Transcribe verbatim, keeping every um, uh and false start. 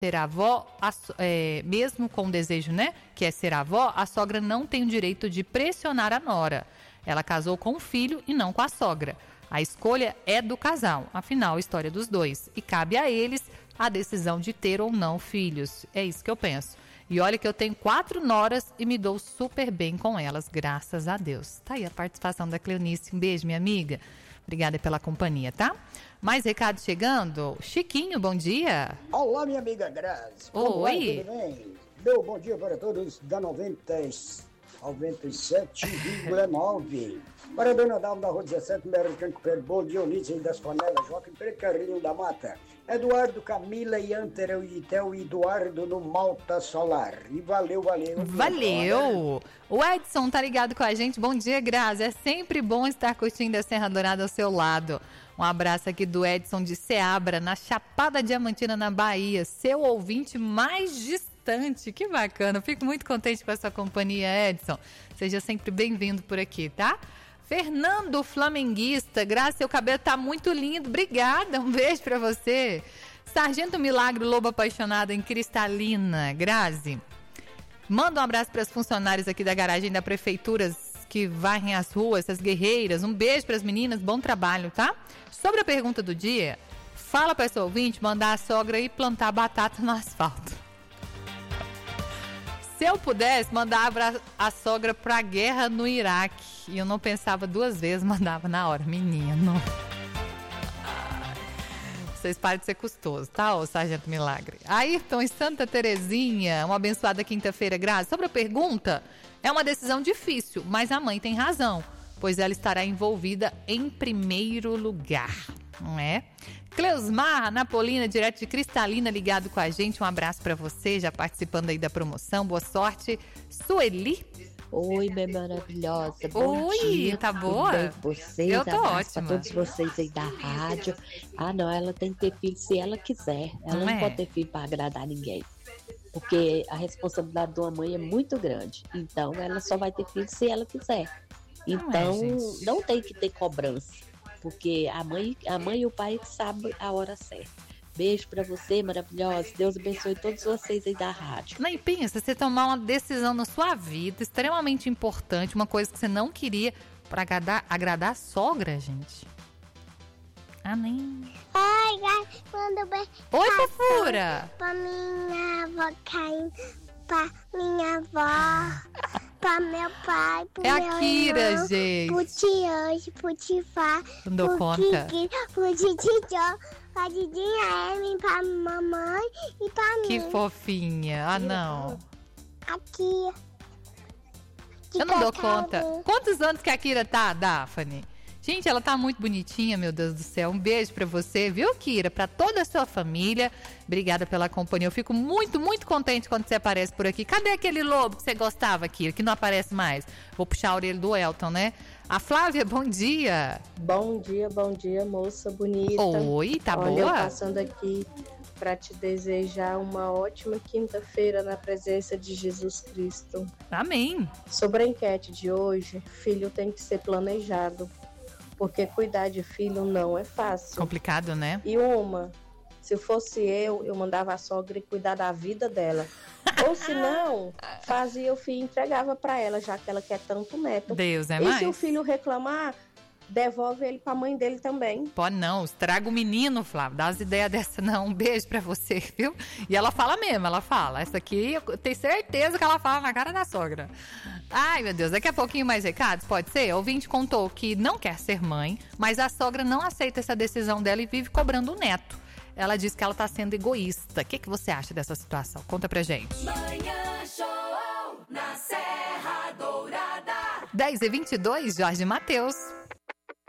ser avó, a, é, mesmo com o desejo, né, que é ser avó, a sogra não tem o direito de pressionar a nora. Ela casou com o filho e não com a sogra. A escolha é do casal, afinal, a história dos dois. E cabe a eles a decisão de ter ou não filhos. É isso que eu penso. E olha que eu tenho quatro noras e me dou super bem com elas, graças a Deus. Tá aí a participação da Cleonice. Um beijo, minha amiga. Obrigada pela companhia, tá? Mais recados chegando. Chiquinho, bom dia. Olá, minha amiga Grazi. Como Oi. é? Tudo bem? Meu bom dia para todos da noventa, noventa e sete vírgula nove. Para a dona Dalma da Rua dezessete, Mero Canco Bom, Dionísio das Panelas, Joaquim Preto, Carlinho da Mata, Eduardo, Camila e Antero e Theo e Eduardo no Malta Solar. E valeu, valeu. Valeu! O Edson tá ligado com a gente. Bom dia, Grazi. É sempre bom estar curtindo a Serra Dourada ao seu lado. Um abraço aqui do Edson de Ceabra, na Chapada Diamantina, na Bahia. Seu ouvinte mais distante. Que bacana. Fico muito contente com a sua companhia, Edson. Seja sempre bem-vindo por aqui, tá? Fernando, flamenguista. Graça, seu cabelo tá muito lindo. Obrigada, um beijo pra você. Sargento Milagro, lobo apaixonado em Cristalina. Grazi, manda um abraço para os funcionários aqui da garagem da prefeitura que varrem as ruas, essas guerreiras. Um beijo para as meninas, bom trabalho, tá? Sobre a pergunta do dia, fala para essa ouvinte mandar a sogra ir plantar batata no asfalto. Se eu pudesse, mandava a sogra pra guerra no Iraque. E eu não pensava duas vezes, mandava na hora. Menino. Vocês parem de ser custoso, tá, ô Sargento Milagre? Ayrton e Santa Terezinha, uma abençoada quinta-feira, Grazi. Sobre a pergunta, é uma decisão difícil, mas a mãe tem razão, pois ela estará envolvida em primeiro lugar, não é? Cleusmar Napolina, direto de Cristalina, ligado com a gente. Um abraço pra você, já participando aí da promoção. Boa sorte. Sueli. Oi, bem maravilhosa. Bom Oi, dia. tá boa? Tudo bem com vocês? Eu tô Abraço ótima. pra todos vocês aí da rádio. Ah, não, ela tem que ter filho se ela quiser. Ela Não não é? pode ter filho pra agradar ninguém. Porque a responsabilidade de uma mãe é muito grande. Então, ela só vai ter filho se ela quiser. Então, gente. não tem que ter cobrança. Porque a mãe, a mãe e o pai sabem a hora certa. Beijo pra você, maravilhosa. Deus abençoe todos vocês aí da rádio. Nem pensa, você tomar uma decisão na sua vida extremamente importante, uma coisa que você não queria, pra agradar, agradar a sogra, gente. Ah, nem... Oi, Grazi, manda bem. Oi, fofura! Pra minha avó Caim, pra minha avó, pra meu pai, pro É meu a Kira, irmão, gente. pro Tiange, pro Tifá, Não dou pro conta. Kiki, pro Titijó, pra Didinha Ellen, pra mamãe e pra Que mim. fofinha. Ah, não. Aqui. Eu não dou Cacau. conta. Quantos anos que a Kira tá, Daphne? Gente, ela tá muito bonitinha, meu Deus do céu. Um beijo pra você, viu, Kira? Pra toda a sua família. Obrigada pela companhia. Eu fico muito, muito contente quando você aparece por aqui. Cadê aquele lobo que você gostava, Kira, que não aparece mais? Vou puxar a orelha do Elton, né? A Flávia, bom dia. Bom dia, bom dia, moça bonita. Oi, tá Olha, boa? eu passando aqui para te desejar uma ótima quinta-feira na presença de Jesus Cristo. Amém. Sobre a enquete de hoje, filho tem que ser planejado, porque cuidar de filho não é fácil. Complicado, né? E uma, se fosse eu, eu mandava a sogra ir cuidar da vida dela. Ou se não, fazia o filho e entregava para ela, já que ela quer tanto neto. Deus é e mais. se o filho reclamar, devolve ele para a mãe dele também. Pode não, estraga o menino, Flávio. Dá as ideias dessa não. Um beijo pra você, viu? E ela fala mesmo, ela fala. Essa aqui, eu tenho certeza que ela fala na cara da sogra. Ai, meu Deus, daqui a pouquinho mais recados, pode ser? O ouvinte contou que não quer ser mãe, mas a sogra não aceita essa decisão dela e vive cobrando o neto. Ela diz que ela tá sendo egoísta. O que, que você acha dessa situação? Conta pra gente. Manhã Show na Serra Dourada. dez e vinte e dois, Jorge Mateus.